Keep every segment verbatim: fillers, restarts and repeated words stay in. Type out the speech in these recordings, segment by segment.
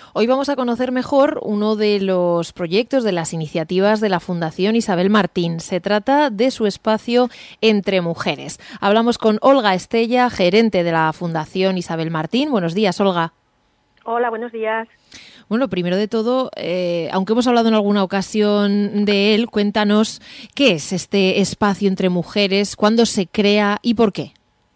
Hoy vamos a conocer mejor uno de los proyectos, de las iniciativas de la Fundación Isabel Martín. Se trata de su espacio Entre Mujeres. Hablamos con Olga Estella, gerente de la Fundación Isabel Martín. Buenos días, Olga. Hola, buenos días. Bueno, primero de todo, eh, aunque hemos hablado en alguna ocasión de él, cuéntanos qué es este espacio Entre Mujeres, cuándo se crea y por qué.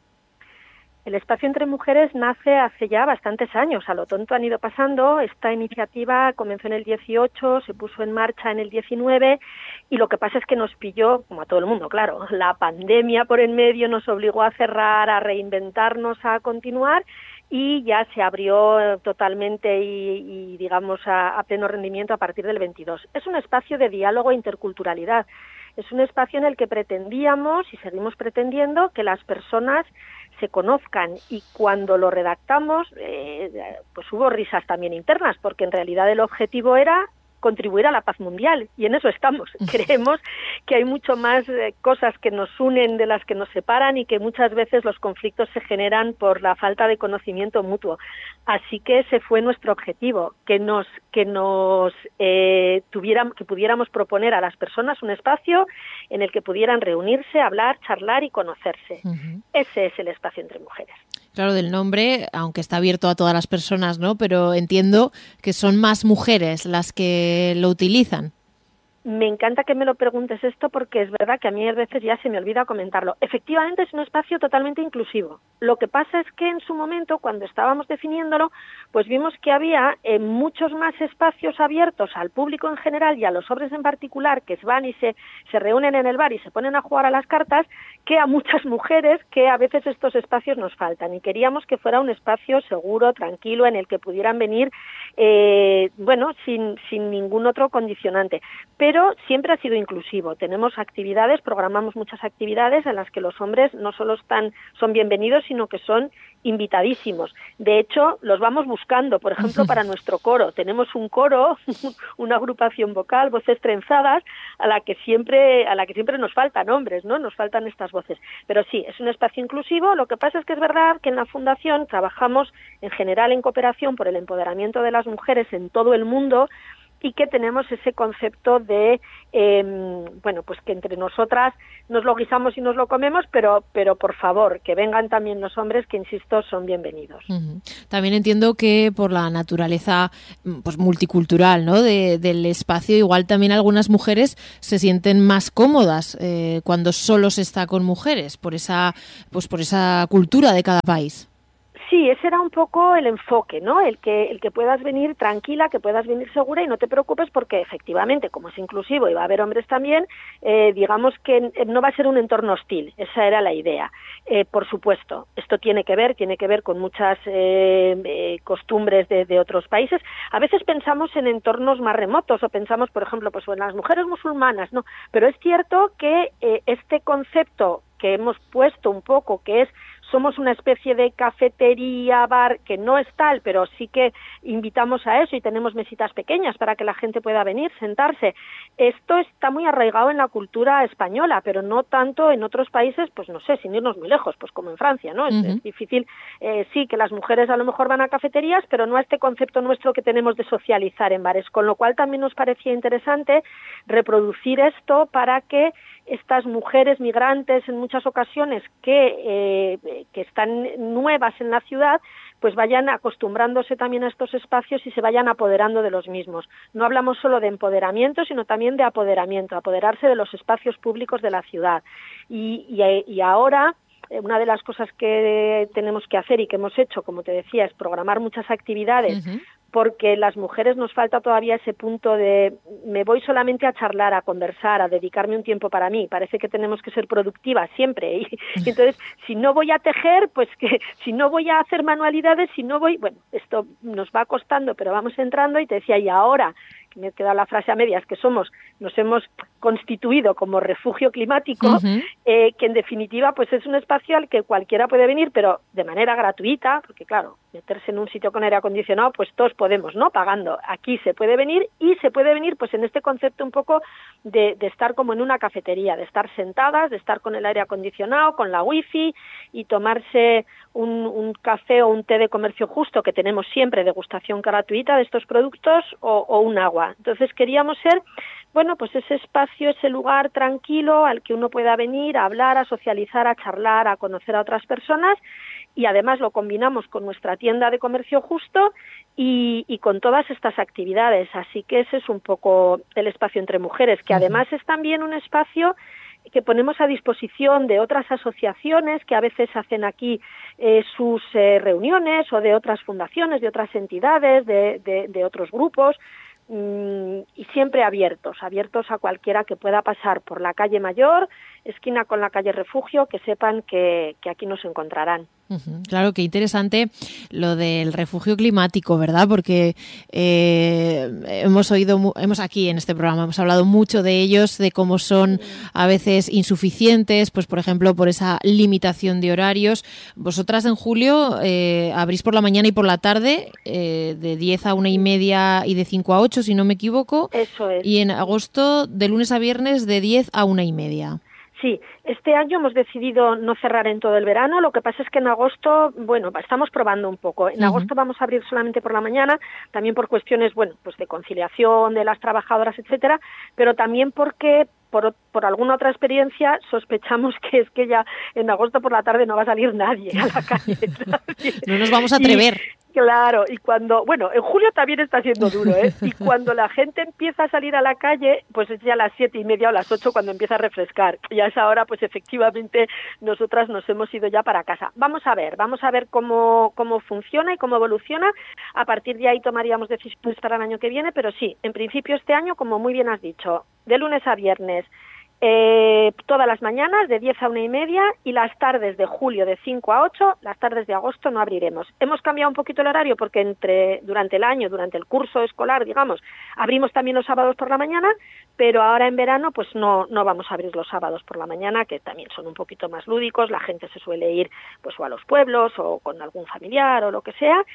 El espacio Entre Mujeres nace hace ya bastantes años, a lo tonto han ido pasando. Esta iniciativa comenzó en el dieciocho, se puso en marcha en el diecinueve y lo que pasa es que nos pilló, como a todo el mundo, claro, la pandemia por en medio nos obligó a cerrar, a reinventarnos, a continuar y ya se abrió totalmente y, y digamos, a, a pleno rendimiento a partir del veintidós. Es un espacio de diálogo e interculturalidad. Es un espacio en el que pretendíamos y seguimos pretendiendo que las personas se conozcan, y cuando lo redactamos eh, pues hubo risas también internas, porque en realidad el objetivo era contribuir a la paz mundial, y en eso estamos. Creemos que hay mucho más eh, cosas que nos unen de las que nos separan y que muchas veces los conflictos se generan por la falta de conocimiento mutuo. Así que ese fue nuestro objetivo, que nos que nos eh, tuviéramos, que pudiéramos proponer a las personas un espacio en el que pudieran reunirse, hablar, charlar y conocerse. Uh-huh. Ese es el espacio Entre Mujeres. Claro, del nombre, aunque está abierto a todas las personas, ¿no? Pero entiendo que son más mujeres las que lo utilizan. Me encanta que me lo preguntes esto, porque es verdad que a mí a veces ya se me olvida comentarlo. Efectivamente es un espacio totalmente inclusivo. Lo que pasa es que en su momento, cuando estábamos definiéndolo, pues vimos que había eh, muchos más espacios abiertos al público en general y a los hombres en particular, que van y se, se reúnen en el bar y se ponen a jugar a las cartas, que a muchas mujeres, que a veces estos espacios nos faltan. Y queríamos que fuera un espacio seguro, tranquilo, en el que pudieran venir, eh, bueno, sin, sin ningún otro condicionante. Pero Pero siempre ha sido inclusivo. Tenemos actividades, programamos muchas actividades en las que los hombres no solo están, son bienvenidos, sino que son invitadísimos. De hecho, los vamos buscando, por ejemplo, para nuestro coro. Tenemos un coro, una agrupación vocal, Voces Trenzadas, a la que siempre, a la que siempre nos faltan hombres, ¿no? Nos faltan estas voces. Pero sí, es un espacio inclusivo. Lo que pasa es que es verdad que en la Fundación trabajamos en general en cooperación por el empoderamiento de las mujeres en todo el mundo, y que tenemos ese concepto de, eh, bueno, pues que entre nosotras nos lo guisamos y nos lo comemos, pero pero por favor, que vengan también los hombres, que insisto, son bienvenidos. Uh-huh. También entiendo que por la naturaleza pues multicultural, ¿no?, de, del espacio, igual también algunas mujeres se sienten más cómodas eh, cuando solo se está con mujeres, por esa, pues por esa cultura de cada país. Sí, ese era un poco el enfoque, ¿no? El que el que puedas venir tranquila, que puedas venir segura y no te preocupes, porque efectivamente, como es inclusivo y va a haber hombres también, eh, digamos que no va a ser un entorno hostil. Esa era la idea. Eh, por supuesto, esto tiene que ver, tiene que ver con muchas eh, eh, costumbres de, de otros países. A veces pensamos en entornos más remotos o pensamos, por ejemplo, pues en las mujeres musulmanas, ¿no? Pero es cierto que eh, este concepto que hemos puesto un poco, que es somos una especie de cafetería, bar, que no es tal, pero sí que invitamos a eso y tenemos mesitas pequeñas para que la gente pueda venir, sentarse. Esto está muy arraigado en la cultura española, pero no tanto en otros países, pues no sé, sin irnos muy lejos, pues como en Francia, ¿no? Uh-huh. Es, es difícil, eh, sí, que las mujeres a lo mejor van a cafeterías, pero no a este concepto nuestro que tenemos de socializar en bares, con lo cual también nos parecía interesante reproducir esto para que estas mujeres migrantes en muchas ocasiones que, eh, que están nuevas en la ciudad, pues vayan acostumbrándose también a estos espacios y se vayan apoderando de los mismos. No hablamos solo de empoderamiento, sino también de apoderamiento, apoderarse de los espacios públicos de la ciudad. Y, y, y ahora, una de las cosas que tenemos que hacer y que hemos hecho, como te decía, es programar muchas actividades, uh-huh. porque las mujeres nos falta todavía ese punto de me voy solamente a charlar, a conversar, a dedicarme un tiempo para mí. Parece que tenemos que ser productivas siempre. Y, y entonces, si no voy a tejer, pues que si no voy a hacer manualidades, si no voy... Bueno, esto nos va costando, pero vamos entrando. Y te decía, y ahora, que me he quedado la frase a medias, que somos, nos hemos constituido como refugio climático, uh-huh. eh, que en definitiva pues es un espacio al que cualquiera puede venir, pero de manera gratuita, porque claro, meterse en un sitio con aire acondicionado, pues todos podemos, ¿no? Pagando. Aquí se puede venir y se puede venir pues en este concepto un poco de, de estar como en una cafetería, de estar sentadas, de estar con el aire acondicionado, con la wifi y tomarse un, un café o un té de comercio justo, que tenemos siempre degustación gratuita de estos productos, o, o un agua. Entonces queríamos ser, bueno, pues ese espacio, ese lugar tranquilo al que uno pueda venir a hablar, a socializar, a charlar, a conocer a otras personas, y además lo combinamos con nuestra tienda de comercio justo y, y con todas estas actividades. Así que ese es un poco el espacio entre mujeres, que además es también un espacio que ponemos a disposición de otras asociaciones que a veces hacen aquí eh, sus eh, reuniones, o de otras fundaciones, de otras entidades, de, de, de otros grupos, mmm, y siempre abiertos, abiertos a cualquiera que pueda pasar por la calle Mayor, esquina con la calle Refugio, que sepan que, que aquí nos encontrarán. Uh-huh. Claro, qué interesante lo del refugio climático, ¿verdad? Porque eh, hemos oído, hemos aquí en este programa hemos hablado mucho de ellos, de cómo son a veces insuficientes, pues por ejemplo por esa limitación de horarios. Vosotras en julio eh, abrís por la mañana y por la tarde, eh, de diez a una y media y de cinco a ocho, si no me equivoco. Eso es. Y en agosto de lunes a viernes de diez a una y media. Sí, este año hemos decidido no cerrar en todo el verano. Lo que pasa es que en agosto, bueno, estamos probando un poco. En uh-huh. agosto vamos a abrir solamente por la mañana, también por cuestiones, bueno, pues de conciliación de las trabajadoras, etcétera, pero también porque por, por alguna otra experiencia sospechamos que es que ya en agosto por la tarde no va a salir nadie a la calle. No nos vamos a atrever. Y, claro, y cuando, bueno, en julio también está siendo duro, ¿eh? Y cuando la gente empieza a salir a la calle, pues es ya a las siete y media o las ocho cuando empieza a refrescar. Y a esa hora, pues efectivamente, nosotras nos hemos ido ya para casa. Vamos a ver, vamos a ver cómo, cómo funciona y cómo evoluciona. A partir de ahí tomaríamos decisiones para el año que viene, pero sí, en principio este año, como muy bien has dicho, de lunes a viernes, Eh, todas las mañanas de diez a una y media, y las tardes de julio de cinco a ocho, las tardes de agosto no abriremos. Hemos cambiado un poquito el horario porque entre durante el año, durante el curso escolar, digamos, abrimos también los sábados por la mañana, pero ahora en verano pues no no vamos a abrir los sábados por la mañana, que también son un poquito más lúdicos. La gente se suele ir pues o a los pueblos o con algún familiar o lo que sea,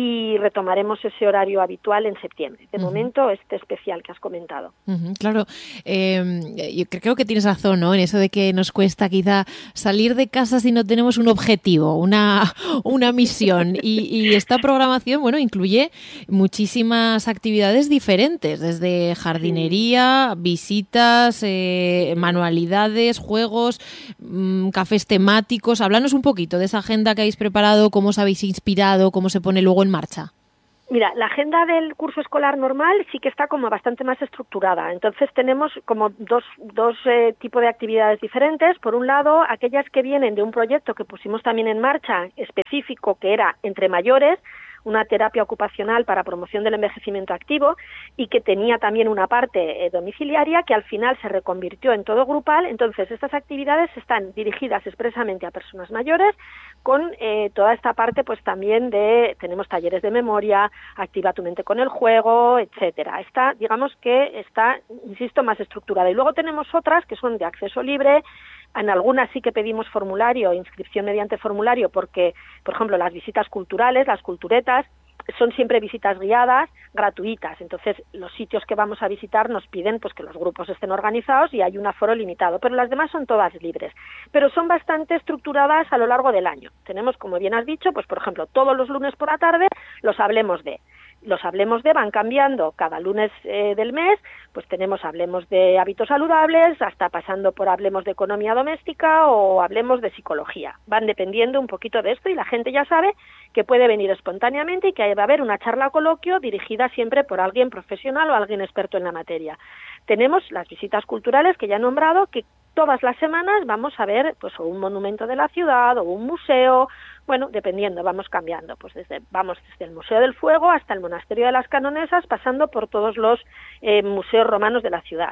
y retomaremos ese horario habitual en septiembre. De uh-huh. momento, este especial que has comentado. Uh-huh, claro, eh, yo creo que tienes razón, ¿no? En eso de que nos cuesta quizá salir de casa si no tenemos un objetivo, una, una misión. Y, y esta programación, bueno, incluye muchísimas actividades diferentes, desde jardinería, visitas, eh, manualidades, juegos, mmm, cafés temáticos. Háblanos un poquito de esa agenda que habéis preparado, cómo os habéis inspirado, cómo se pone luego en marcha. Mira, la agenda del curso escolar normal sí que está como bastante más estructurada. Entonces tenemos como dos, dos eh, tipos de actividades diferentes. Por un lado, aquellas que vienen de un proyecto que pusimos también en marcha específico, que era entre mayores, una terapia ocupacional para promoción del envejecimiento activo, y que tenía también una parte eh, domiciliaria, que al final se reconvirtió en todo grupal. Entonces, estas actividades están dirigidas expresamente a personas mayores, con eh, toda esta parte pues también de, tenemos talleres de memoria, activa tu mente con el juego, etcétera. Está, digamos que está, insisto, más estructurada. Y luego tenemos otras que son de acceso libre. En algunas sí que pedimos formulario, inscripción mediante formulario, porque, por ejemplo, las visitas culturales, las culturetas, son siempre visitas guiadas, gratuitas. Entonces, los sitios que vamos a visitar nos piden pues que los grupos estén organizados y hay un aforo limitado, pero las demás son todas libres. Pero son bastante estructuradas a lo largo del año. Tenemos, como bien has dicho, pues por ejemplo, todos los lunes por la tarde los hablemos de. Los hablemos de van cambiando cada lunes eh, del mes, pues tenemos hablemos de hábitos saludables, hasta pasando por hablemos de economía doméstica o hablemos de psicología. Van dependiendo un poquito de esto, y la gente ya sabe que puede venir espontáneamente y que va a haber una charla coloquio dirigida siempre por alguien profesional o alguien experto en la materia. Tenemos las visitas culturales que ya he nombrado, que todas las semanas vamos a ver pues o un monumento de la ciudad o un museo. Bueno, dependiendo, vamos cambiando, pues desde vamos desde el Museo del Fuego hasta el Monasterio de las Canonesas, pasando por todos los eh, museos romanos de la ciudad.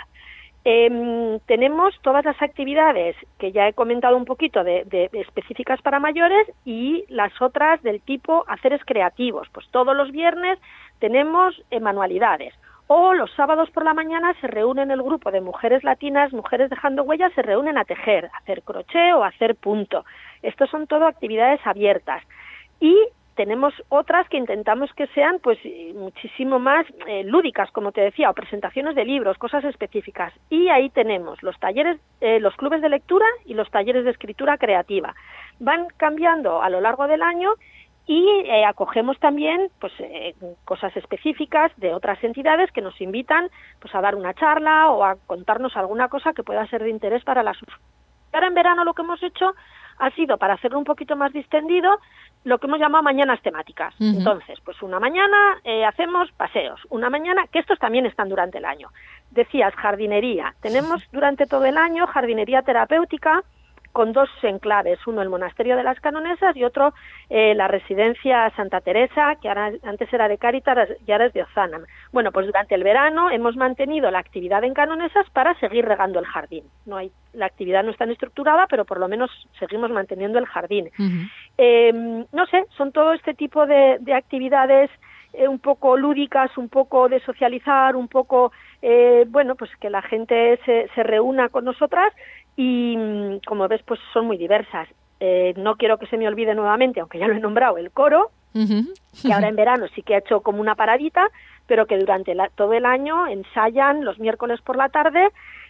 Eh, tenemos todas las actividades que ya he comentado un poquito de, de, de específicas para mayores, y las otras del tipo haceres creativos. Pues todos los viernes tenemos eh, manualidades. O los sábados por la mañana se reúnen el grupo de mujeres latinas, mujeres dejando huellas, se reúnen a tejer, a hacer crochet o a hacer punto. Estos son todo actividades abiertas. Y tenemos otras que intentamos que sean pues muchísimo más eh, lúdicas, como te decía, o presentaciones de libros, cosas específicas. Y ahí tenemos los talleres, eh, los clubes de lectura y los talleres de escritura creativa. Van cambiando a lo largo del año y eh, acogemos también pues eh, cosas específicas de otras entidades que nos invitan pues a dar una charla o a contarnos alguna cosa que pueda ser de interés para las. Ahora en verano lo que hemos hecho ha sido, para hacerlo un poquito más distendido, lo que hemos llamado mañanas temáticas. Uh-huh. Entonces, pues una mañana eh, hacemos paseos, una mañana, que estos también están durante el año. Decías, jardinería. Tenemos durante todo el año jardinería terapéutica, con dos enclaves, uno el Monasterio de las Canonesas y otro eh, la Residencia Santa Teresa, que ahora, antes era de Cáritas y ahora es de Ozanam. Bueno, pues durante el verano hemos mantenido la actividad en Canonesas para seguir regando el jardín. No hay, la actividad no está tan estructurada, pero por lo menos seguimos manteniendo el jardín. Uh-huh. Eh, no sé, son todo este tipo de, de actividades eh, un poco lúdicas, un poco de socializar, un poco, eh, bueno, pues que la gente se, se reúna con nosotras. Y como ves, pues son muy diversas. Eh, no quiero que se me olvide nuevamente, aunque ya lo he nombrado, el coro, uh-huh. que ahora en verano sí que ha hecho como una paradita, pero que durante la, todo el año ensayan los miércoles por la tarde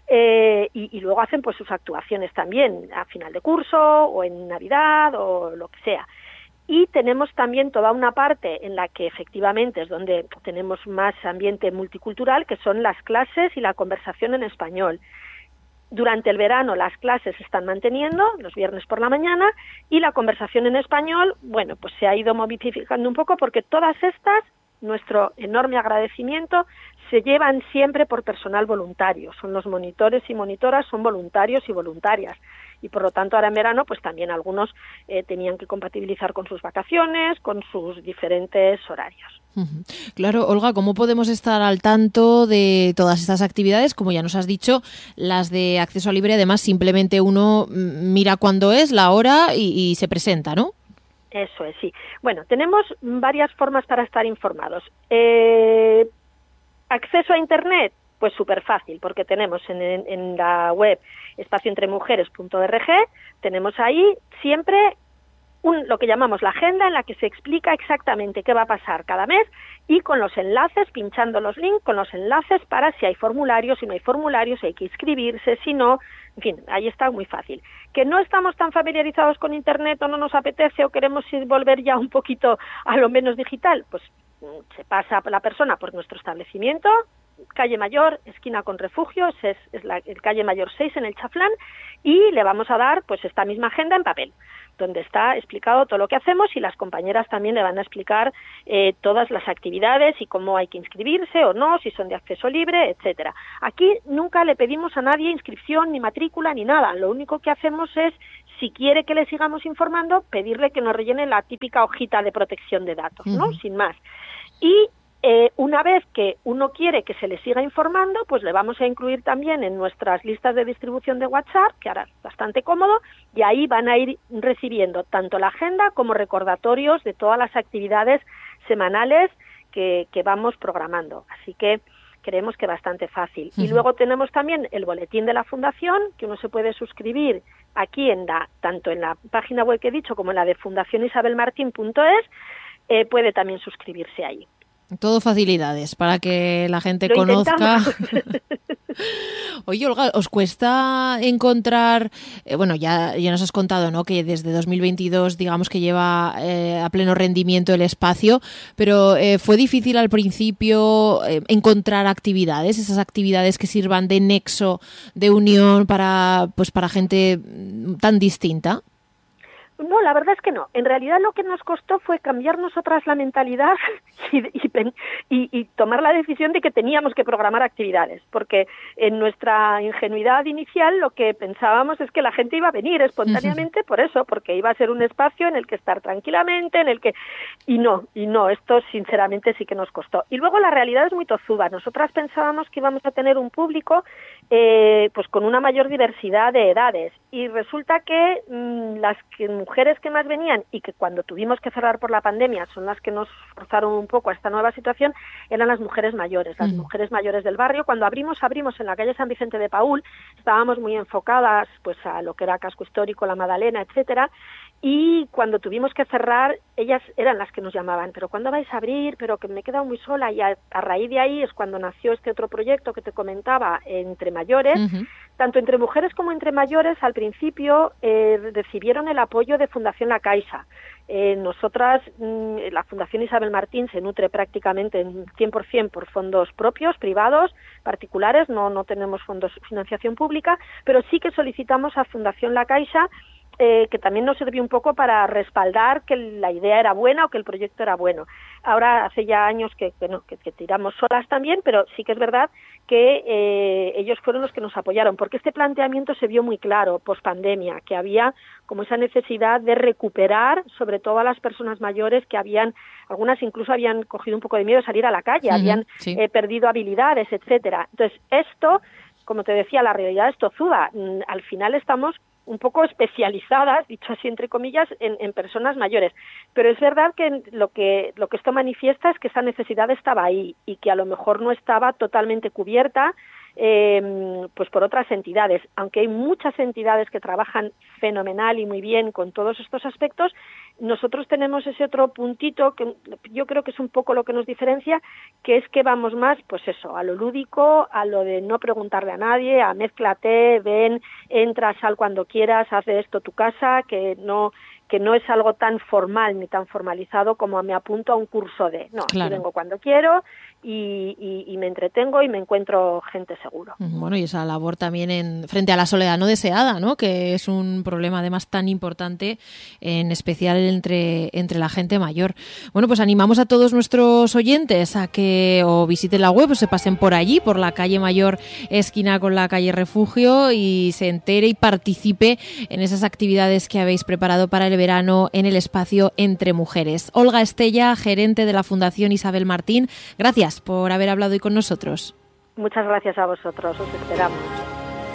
eh, y, y luego hacen pues sus actuaciones también a final de curso o en Navidad o lo que sea. Y tenemos también toda una parte en la que efectivamente es donde tenemos más ambiente multicultural, que son las clases y la conversación en español. Durante el verano las clases se están manteniendo, los viernes por la mañana, y la conversación en español, bueno, pues se ha ido modificando un poco porque todas estas, nuestro enorme agradecimiento, se llevan siempre por personal voluntario. Son los monitores y monitoras, son voluntarios y voluntarias. Y por lo tanto ahora en verano pues también algunos eh, tenían que compatibilizar con sus vacaciones, con sus diferentes horarios. Claro, Olga, ¿cómo podemos estar al tanto de todas estas actividades? Como ya nos has dicho, las de acceso libre, además simplemente uno mira cuándo es, la hora y, y se presenta, ¿no? Eso es, sí. Bueno, tenemos varias formas para estar informados. Eh, acceso a Internet, pues súper fácil, porque tenemos en, en la web espacio entre mujeres punto org, tenemos ahí siempre un, lo que llamamos la agenda, en la que se explica exactamente qué va a pasar cada mes y con los enlaces, pinchando los links, con los enlaces para si hay formularios, si no hay formularios, si hay que inscribirse, si no, en fin, ahí está muy fácil. Que no estamos tan familiarizados con Internet o no nos apetece o queremos volver ya un poquito a lo menos digital, pues se pasa la persona por nuestro establecimiento, calle Mayor, esquina con Refugios, es, es la el calle Mayor seis en el Chaflán, y le vamos a dar pues esta misma agenda en papel, donde está explicado todo lo que hacemos y las compañeras también le van a explicar eh, todas las actividades y cómo hay que inscribirse o no, si son de acceso libre, etcétera. Aquí nunca le pedimos a nadie inscripción, ni matrícula, ni nada. Lo único que hacemos es, si quiere que le sigamos informando, pedirle que nos rellene la típica hojita de protección de datos, ¿no? Uh-huh. Sin más. Y Eh, una vez que uno quiere que se le siga informando, pues le vamos a incluir también en nuestras listas de distribución de WhatsApp, que ahora es bastante cómodo, y ahí van a ir recibiendo tanto la agenda como recordatorios de todas las actividades semanales que, que vamos programando. Así que creemos que bastante fácil. Uh-huh. Y luego tenemos también el boletín de la Fundación, que uno se puede suscribir aquí en la, tanto en la página web que he dicho como en la de fundación isabel martin punto es, eh, puede también suscribirse ahí. Todo facilidades para que la gente Lo conozca. Oye, Olga, ¿os cuesta encontrar, eh, bueno, ya, ya nos has contado, ¿no?, que desde dos mil veintidós digamos que lleva eh, a pleno rendimiento el espacio, pero eh, ¿fue difícil al principio eh, encontrar actividades, esas actividades que sirvan de nexo, de unión para, pues, para gente tan distinta? No, la verdad es que no. En realidad lo que nos costó fue cambiar nosotras la mentalidad y, y, y, y tomar la decisión de que teníamos que programar actividades, porque en nuestra ingenuidad inicial lo que pensábamos es que la gente iba a venir espontáneamente por eso, porque iba a ser un espacio en el que estar tranquilamente, en el que... Y no, y no, esto sinceramente sí que nos costó. Y luego la realidad es muy tozuda. Nosotras pensábamos que íbamos a tener un público eh, pues con una mayor diversidad de edades, y resulta que mmm, las que mujeres que más venían y que cuando tuvimos que cerrar por la pandemia son las que nos forzaron un poco poco a esta nueva situación eran las mujeres mayores, las mm. mujeres mayores del barrio. Cuando abrimos, abrimos en la calle San Vicente de Paúl, estábamos muy enfocadas pues a lo que era Casco Histórico, La Madalena, etcétera, y cuando tuvimos que cerrar, ellas eran las que nos llamaban, pero ¿cuándo vais a abrir? Pero que me he quedado muy sola, y a, a raíz de ahí es cuando nació este otro proyecto que te comentaba, Entre Mayores. Uh-huh. Tanto entre mujeres como entre mayores, al principio eh, recibieron el apoyo de Fundación La Caixa. Eh, nosotras, mmm, la Fundación Isabel Martín se nutre prácticamente en cien por ciento por fondos propios, privados, particulares, no, no tenemos fondos financiación pública, pero sí que solicitamos a Fundación La Caixa, Eh, que también nos sirvió un poco para respaldar que la idea era buena o que el proyecto era bueno. Ahora hace ya años que, que, no, que, que tiramos solas también, pero sí que es verdad que eh, ellos fueron los que nos apoyaron, porque este planteamiento se vio muy claro post-pandemia, que había como esa necesidad de recuperar, sobre todo a las personas mayores que habían, algunas incluso habían cogido un poco de miedo de salir a la calle, uh-huh, habían sí. eh, perdido habilidades, etcétera. Entonces, esto, como te decía, la realidad es tozuda. Al final estamos un poco especializadas, dicho así entre comillas, en, en personas mayores. Pero es verdad que lo que lo que esto manifiesta es que esa necesidad estaba ahí y que a lo mejor no estaba totalmente cubierta eh, pues por otras entidades. Aunque hay muchas entidades que trabajan fenomenal y muy bien con todos estos aspectos, nosotros tenemos ese otro puntito que yo creo que es un poco lo que nos diferencia, que es que vamos más, pues eso, a lo lúdico, a lo de no preguntarle a nadie, a mézclate, ven, entra, sal cuando quieras, haz de esto tu casa, que no que no es algo tan formal ni tan formalizado como me apunto a un curso de, no, claro. Aquí vengo cuando quiero y, y, y me entretengo y me encuentro gente seguro. Bueno, y esa labor también en frente a la soledad no deseada, ¿no? Que es un problema además tan importante, en especial entre, entre la gente mayor. Bueno, pues animamos a todos nuestros oyentes a que o visiten la web o se pasen por allí, por la calle Mayor, esquina con la calle Refugio, y se entere y participe en esas actividades que habéis preparado para el verano en el espacio Entre Mujeres. Olga Estella, gerente de la Fundación Isabel Martín, gracias por haber hablado hoy con nosotros. Muchas gracias a vosotros, os esperamos.